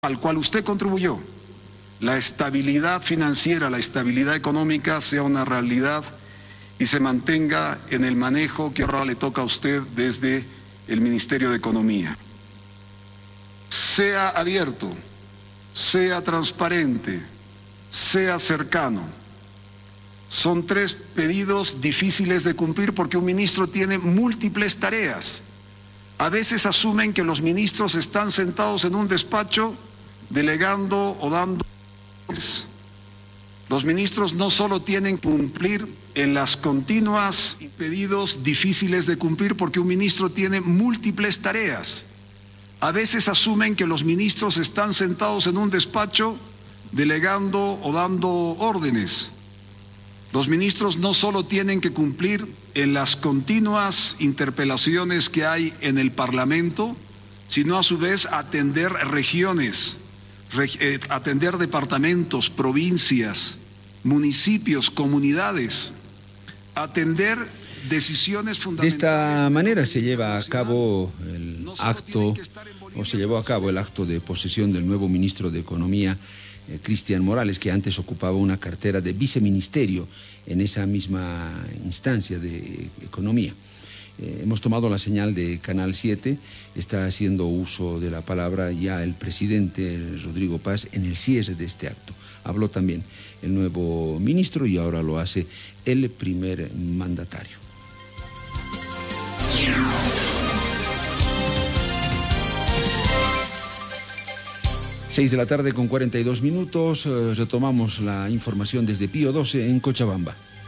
al cual usted contribuyó, la estabilidad financiera, la estabilidad económica sea una realidad y se mantenga en el manejo que ahora le toca a usted desde el Ministerio de Economía. Sea abierto, sea transparente, sea cercano. Son tres pedidos difíciles de cumplir porque un ministro tiene múltiples tareas. A veces asumen que los ministros están sentados en un despacho delegando o dando. Los ministros no solo tienen que cumplir en las continuas pedidos difíciles de cumplir porque un ministro tiene múltiples tareas. A veces asumen que los ministros están sentados en un despacho delegando o dando órdenes. Los ministros no solo tienen que cumplir en las continuas interpelaciones que hay en el Parlamento, sino a su vez atender regiones, atender departamentos, provincias, municipios, comunidades, atender decisiones fundamentales. De esta manera se lleva a cabo el acto, o se llevó a cabo el acto de posesión del nuevo ministro de Economía, Cristian Morales, que antes ocupaba una cartera de viceministerio en esa misma instancia de Economía. Hemos tomado la señal de Canal 7, está haciendo uso de la palabra ya el presidente Rodrigo Paz en el cierre de este acto. Habló también el nuevo ministro y ahora lo hace el primer mandatario. Seis de la tarde con 42 minutos, retomamos la información desde Pío XII en Cochabamba.